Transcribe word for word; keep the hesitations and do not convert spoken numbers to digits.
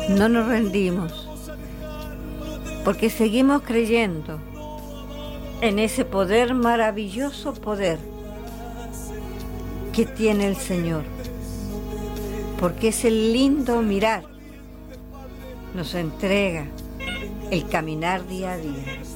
No nos rendimos, porque seguimos creyendo en ese poder, maravilloso poder que tiene el Señor, porque es el lindo mirar, nos entrega el caminar día a día.